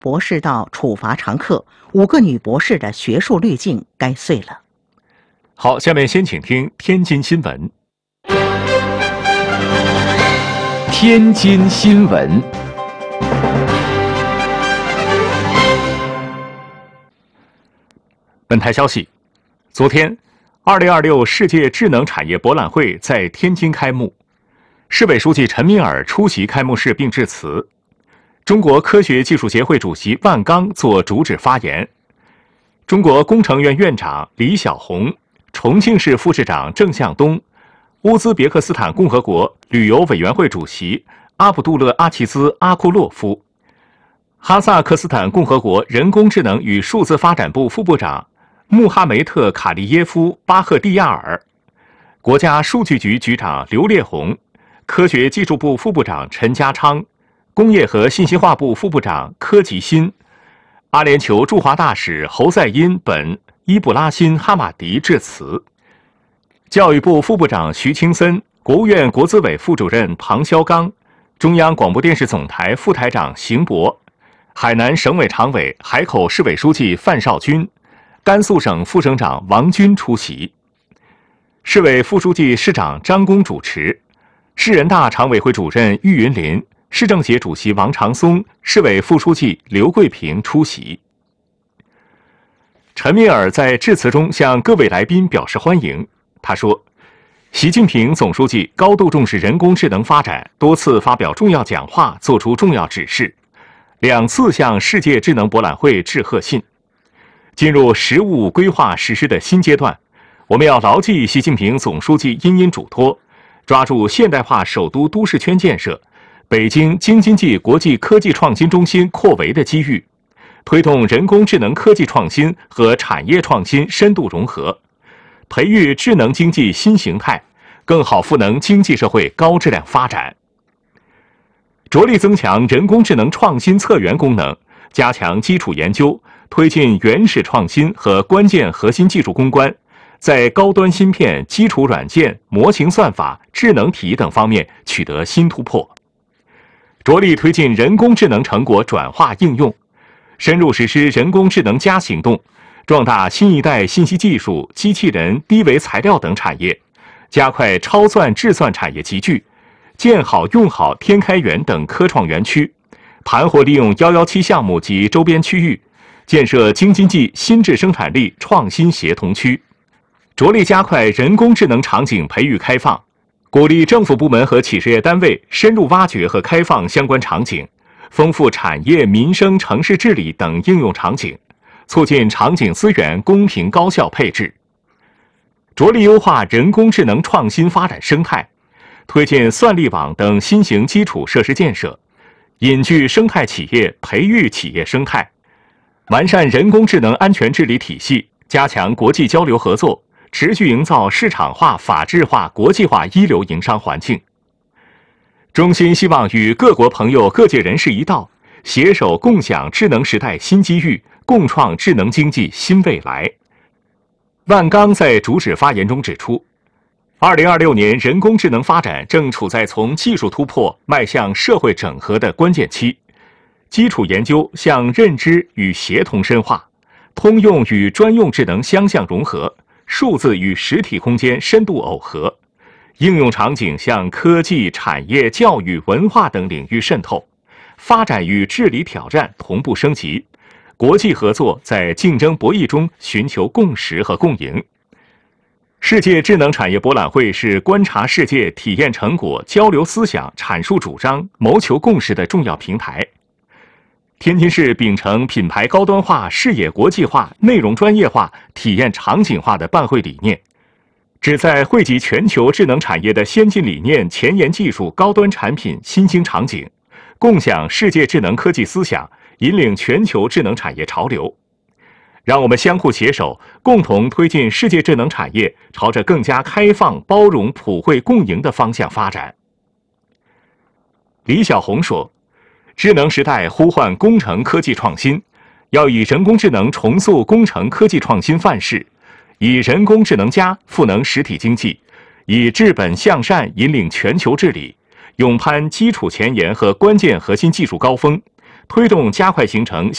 博士道处罚常客，5个女博士的学术滤镜该碎了。 好，下面先请听天津新闻。 天津新闻。 本台消息，昨天，2026世界智能产业博览会在天津开幕，市委书记陈敏尔出席开幕式并致辞。中国科学技术协会主席万钢作主旨发言，中国工程院院长李小红、重庆市副市长郑向东、乌兹别克斯坦共和国旅游委员会主席阿卜杜勒阿齐兹阿库洛夫、哈萨克斯坦共和国人工智能与数字发展部副部长穆哈梅特卡利耶夫巴赫蒂亚尔、国家数据局局长刘烈宏、科学技术部副部长陈家昌、工业和信息化部副部长柯吉新、阿联酋驻华大使侯赛因本伊布拉辛哈马迪致辞。教育部副部长徐清森、国务院国资委副主任庞肖刚、中央广播电视总台副台长邢博、海南省委常委、海口市委书记范绍军、甘肃省副省长王军出席。市委副书记、市长张公主持，市人大常委会主任郁云林、市政协主席王长松、市委副书记刘桂平出席。陈敏尔在致辞中向各位来宾表示欢迎。他说，习近平总书记高度重视人工智能发展，多次发表重要讲话，作出重要指示，2次向世界智能博览会致贺信。进入“十五”规划实施的新阶段，我们要牢记习近平总书记殷嘱托，抓住现代化首都都市圈建设、北京京津冀国际科技创新中心扩围的机遇，推动人工智能科技创新和产业创新深度融合，培育智能经济新形态，更好赋能经济社会高质量发展。着力增强人工智能创新策源功能，加强基础研究，推进原始创新和关键核心技术攻关，在高端芯片、基础软件、模型算法、智能体等方面取得新突破。着力推进人工智能成果转化应用，深入实施人工智能+行动，壮大新一代信息技术、机器人、低维材料等产业，加快超算智算产业集聚，建好用好天开源等科创园区，盘活利用117项目及周边区域，建设京津冀新质生产力创新协同区，着力加快人工智能场景培育开放，鼓励政府部门和企事业单位深入挖掘和开放相关场景，丰富产业、民生、城市治理等应用场景，促进场景资源公平高效配置。着力优化人工智能创新发展生态，推进算力网等新型基础设施建设，引聚生态企业，培育企业生态，完善人工智能安全治理体系，加强国际交流合作，持续营造市场化、法治化、国际化一流营商环境。衷心希望与各国朋友、各界人士一道，携手共享智能时代新机遇，共创智能经济新未来。万钢在主旨发言中指出，2026年人工智能发展正处在从技术突破迈向社会整合的关键期，基础研究向认知与协同深化，通用与专用智能相向融合，数字与实体空间深度耦合，应用场景向科技、产业、教育、文化等领域渗透，发展与治理挑战同步升级，国际合作在竞争博弈中寻求共识和共赢。世界智能产业博览会是观察世界、体验成果、交流思想、阐述主张、谋求共识的重要平台。天津市秉承品牌高端化、视野国际化、内容专业化、体验场景化的办会理念，旨在汇集全球智能产业的先进理念、前沿技术、高端产品、新兴场景，共享世界智能科技思想，引领全球智能产业潮流。让我们相互携手，共同推进世界智能产业朝着更加开放、包容、普惠、共赢的方向发展。李小红说，智能时代呼唤工程科技创新，要以人工智能重塑工程科技创新范式，以人工智能赋能实体经济，以治本向善引领全球治理，勇攀基础前沿和关键核心技术高峰， 推动加快形成